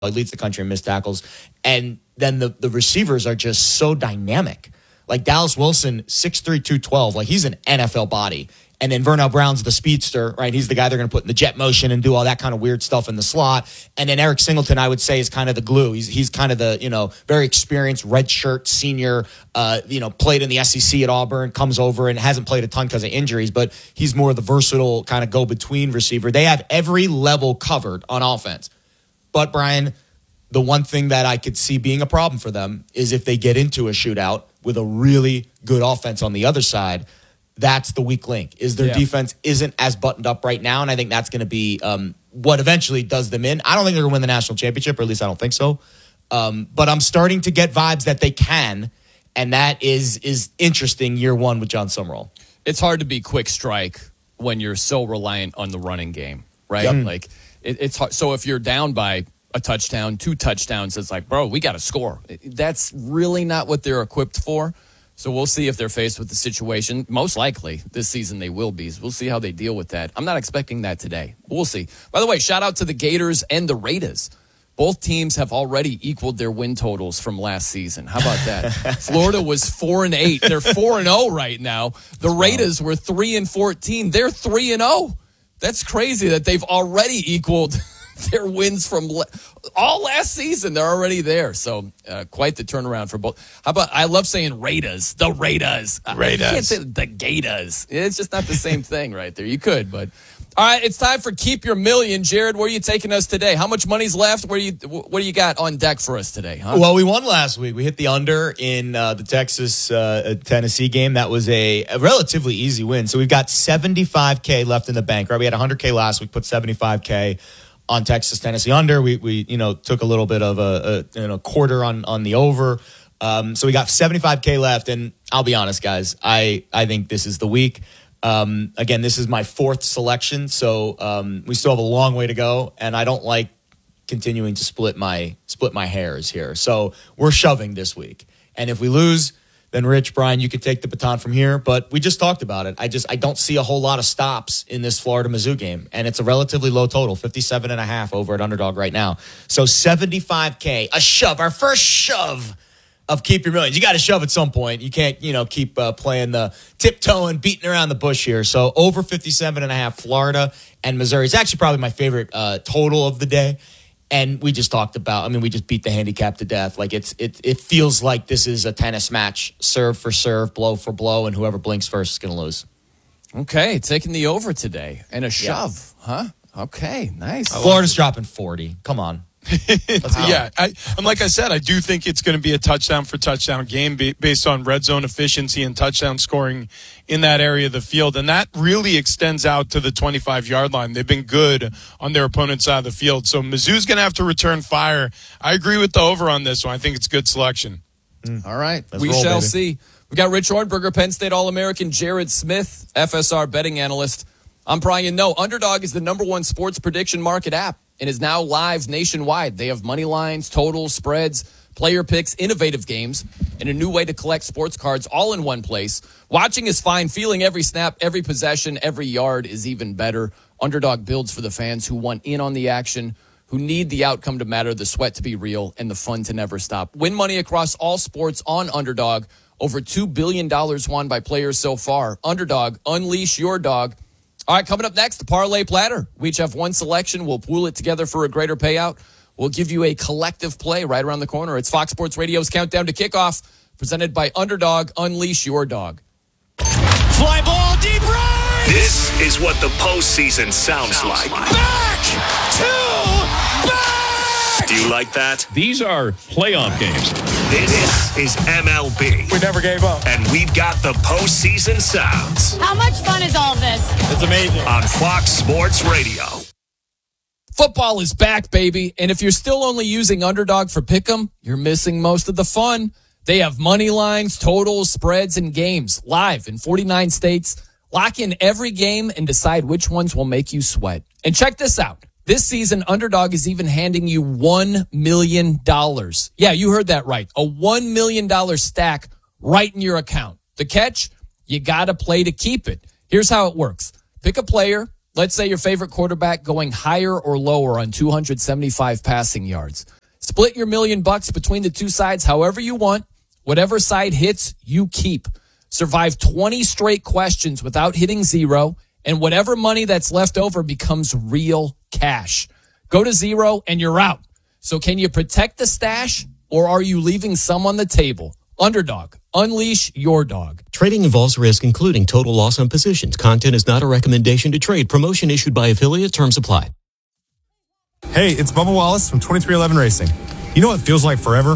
He leads the country in missed tackles. And then the receivers are just so dynamic. Like Dallas Wilson, 6'3", 212. Like he's an NFL body. And then Vernell Brown's the speedster, right? He's the guy they're going to put in the jet motion and do all that kind of weird stuff in the slot. And then Eric Singleton, I would say, is kind of the glue. He's kind of the, very experienced redshirt senior, played in the SEC at Auburn, comes over and hasn't played a ton because of injuries, but he's more the versatile kind of go-between receiver. They have every level covered on offense. But, Brian, the one thing that I could see being a problem for them is if they get into a shootout with a really good offense on the other side. That's the weak link, is their defense isn't as buttoned up right now, and I think that's going to be what eventually does them in. I don't think they're going to win the national championship, or at least I don't think so. But I'm starting to get vibes that they can, and that is interesting year one with John Summerall. It's hard to be quick strike when you're so reliant on the running game, right? Yep. Like it's hard. So if you're down by a touchdown, 2 touchdowns, it's like, bro, we got to score. That's really not what they're equipped for. So we'll see if they're faced with the situation. Most likely this season they will be. So we'll see how they deal with that. I'm not expecting that today. We'll see. By the way, shout out to the Gators and the Raiders. Both teams have already equaled their win totals from last season. How about that? Florida was 4-8. They're 4-0 right now. The Raiders were 3-14. They're 3-0. That's crazy that they've already equaled their wins from all last season. They're already there. So quite the turnaround for both. How about, I love saying Raiders, the Raiders. Raiders. I can't say the Gators. It's just not the same thing right there. You could, but. All right, it's time for Keep Your Million. Jared, where are you taking us today? How much money's left? What do you got on deck for us today? Huh? Well, we won last week. We hit the under in the Texas-Tennessee game. That was a relatively easy win. So we've got $75K left in the bank. Right, we had $100K last week. Put $75K on Texas-Tennessee under. We took a little bit of a quarter on the over. So we got $75K left. And I'll be honest, guys, I think this is the week. Again, this is my fourth selection, so we still have a long way to go, and I don't like continuing to split my hairs here. So we're shoving this week, and if we lose, then Rich, Brian, you could take the baton from here. But we just talked about it. I don't see a whole lot of stops in this Florida-Mizzou game, and it's a relatively low total, 57.5 over at Underdog right now. So $75K, a shove, our first shove of Keep Your Millions. You got to shove at some point. You can't, keep playing the tiptoeing, beating around the bush here. So over 57.5, Florida and Missouri. It's actually probably my favorite total of the day. And we just talked about, we just beat the handicap to death. Like it feels like this is a tennis match, serve for serve, blow for blow, and whoever blinks first is going to lose. Okay, taking the over today and a shove, huh? Okay, nice. Florida's dropping 40. Come on. Yeah, and like I said, I do think it's going to be a touchdown for touchdown game based on red zone efficiency and touchdown scoring in that area of the field. And that really extends out to the 25-yard line. They've been good on their opponent's side of the field. So Mizzou's going to have to return fire. I agree with the over on this one. I think it's a good selection. All right, Let's we roll, shall baby. see. We got Rich Hornberger, Penn State All-American, Jared Smith, FSR betting analyst. I'm Brian Noe. Underdog is the #1 sports prediction market app and is now live nationwide. They have money lines, totals, spreads, player picks, innovative games, and a new way to collect sports cards all in one place. Watching is fine. Feeling every snap, every possession, every yard is even better. Underdog builds for the fans who want in on the action, who need the outcome to matter, the sweat to be real, and the fun to never stop. Win money across all sports on Underdog. Over $2 billion won by players so far. Underdog, unleash your dog. All right, coming up next, the Parlay Platter. We each have one selection. We'll pool it together for a greater payout. We'll give you a collective play right around the corner. It's Fox Sports Radio's Countdown to Kickoff, presented by Underdog. Unleash your dog. Fly ball deep right! This is what the postseason sounds like. Back to back! Do you like that? These are playoff games. This is MLB. We never gave up. And we've got the postseason sounds How much fun is all this? It's amazing. on Fox Sports Radio. Football is back, baby. And if you're still only using Underdog for Pick'em, you're missing most of the fun. They have money lines, totals, spreads, and games live in 49 states. Lock in every game and decide which ones will make you sweat. And check this out. This season, Underdog is even handing you $1 million. Yeah, you heard that right. A $1 million stack right in your account. The catch? You got to play to keep it. Here's how it works. Pick a player, Let's say your favorite quarterback going higher or lower on 275 passing yards. Split your $1 million between the two sides however you want. Whatever side hits, you keep. Survive 20 straight questions without hitting zero, and whatever money that's left over becomes real cash. Go to zero and you're out. So can you protect the stash, or are you leaving some on the table? Underdog, unleash your dog. Trading involves risk, including total loss on positions. Content is not a recommendation to trade. Promotion issued by affiliate. Terms apply. Hey, it's Bubba Wallace from 2311 Racing. You know what feels like forever?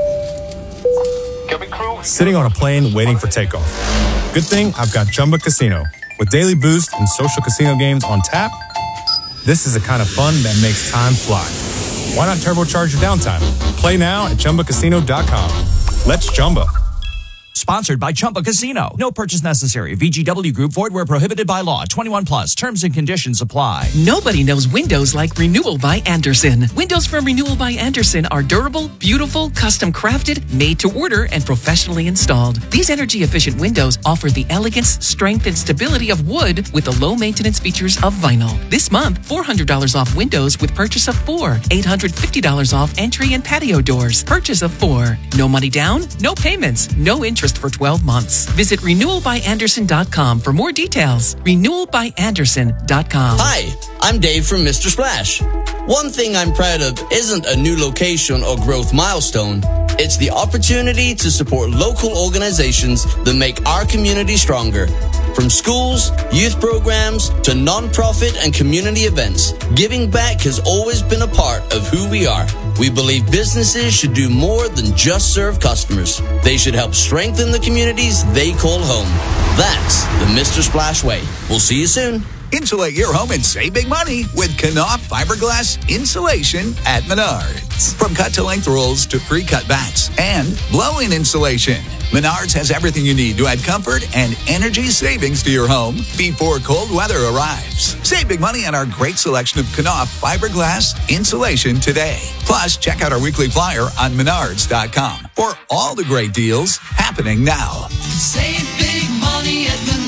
Sitting on a plane waiting for takeoff. Good thing I've got Chumba Casino. With daily boost and social casino games on tap, this is the kind of fun that makes time fly. Why not turbocharge your downtime? Play now at ChumbaCasino.com. Let's Chumba. Sponsored by Chumba Casino. No purchase necessary. VGW Group. Void where prohibited by law. 21 plus. Terms and conditions apply. Nobody knows windows like Renewal by Andersen. Windows from Renewal by Andersen are durable, beautiful, custom crafted, made to order, and professionally installed. These energy efficient windows offer the elegance, strength, and stability of wood with the low maintenance features of vinyl. This month, $400 off windows with purchase of 4. $850 off entry and patio doors. Purchase of 4. No money down, no payments, no interest for 12 months. Visit renewalbyandersen.com for more details. renewalbyandersen.com. Hi, I'm Dave from Mr. Splash. One thing I'm proud of isn't a new location or growth milestone. It's the opportunity to support local organizations that make our community stronger. From schools, youth programs, to nonprofit and community events, giving back has always been a part of who we are. We believe businesses should do more than just serve customers. They should help strengthen the communities they call home. That's the Mr. Splash way. We'll see you soon. Insulate your home and save big money with Knauf fiberglass insulation at Menards. From cut-to-length rolls to pre-cut bats and blow-in insulation, Menards has everything you need to add comfort and energy savings to your home before cold weather arrives. Save big money on our great selection of Knauf fiberglass insulation today. Plus, check out our weekly flyer on Menards.com for all the great deals happening now. Save big money at Menards.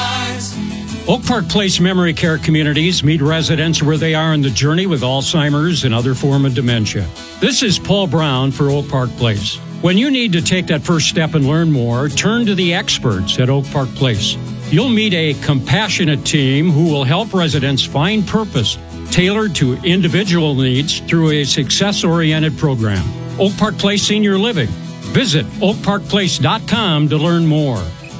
Oak Park Place Memory Care Communities meet residents where they are in the journey with Alzheimer's and other form of dementia. This is Paul Brown for Oak Park Place. When you need to take that first step and learn more, turn to the experts at Oak Park Place. You'll meet a compassionate team who will help residents find purpose tailored to individual needs through a success-oriented program. Oak Park Place Senior Living. Visit oakparkplace.com to learn more.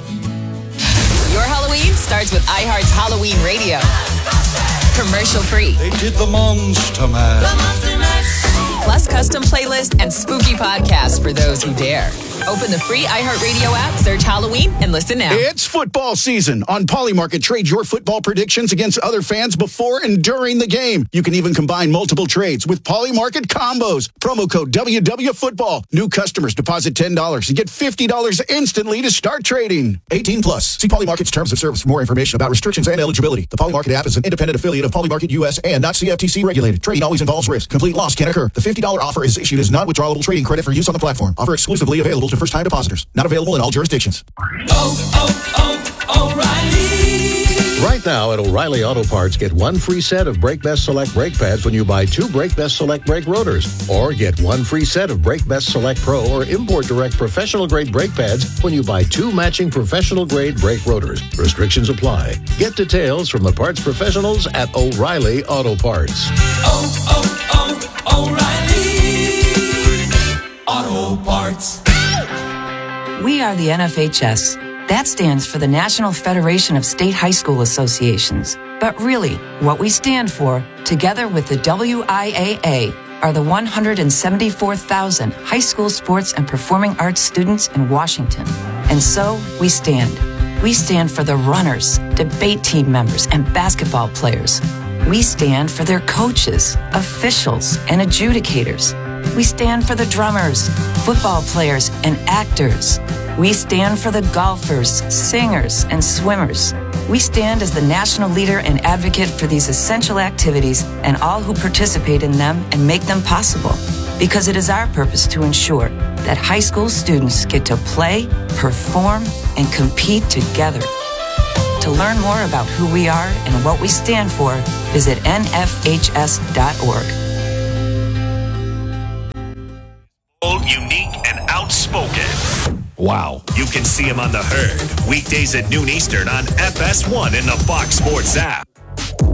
Your Halloween starts with iHeart's Halloween Radio. Commercial free. They did the Monster Mash. Plus custom playlists and spooky podcasts for those who dare. Open the free iHeartRadio app, search Halloween, and listen now. It's football season. On Polymarket, trade your football predictions against other fans before and during the game. You can even combine multiple trades with Polymarket combos. Promo code WWFootball. New customers deposit $10 and get $50 instantly to start trading. 18 plus. See Polymarket's terms of service for more information about restrictions and eligibility. The Polymarket app is an independent affiliate of Polymarket US and not CFTC regulated. Trading always involves risk. Complete loss can occur. The $50 offer is issued as non-withdrawable trading credit for use on the platform. Offer exclusively available to first-time depositors. Not available in all jurisdictions. O'Reilly. Right now at O'Reilly Auto Parts, get one free set of Brake Best Select brake pads when you buy 2 Brake Best Select brake rotors. Or get one free set of Brake Best Select Pro or Import Direct professional-grade brake pads when you buy 2 matching professional-grade brake rotors. Restrictions apply. Get details from the parts professionals at O'Reilly Auto Parts. O'Reilly Auto Parts. We are the NFHS. That stands for the National Federation of State High School Associations. But really, what we stand for, together with the WIAA, are the 174,000 high school sports and performing arts students in Washington. And so, we stand. We stand for the runners, debate team members, and basketball players. We stand for their coaches, officials, and adjudicators. We stand for the drummers, football players, and actors. We stand for the golfers, singers, and swimmers. We stand as the national leader and advocate for these essential activities and all who participate in them and make them possible. Because it is our purpose to ensure that high school students get to play, perform, and compete together. To learn more about who we are and what we stand for, visit nfhs.org. Unique and outspoken. Wow. You can see him on The Herd, weekdays at noon Eastern on FS1 in the Fox Sports app.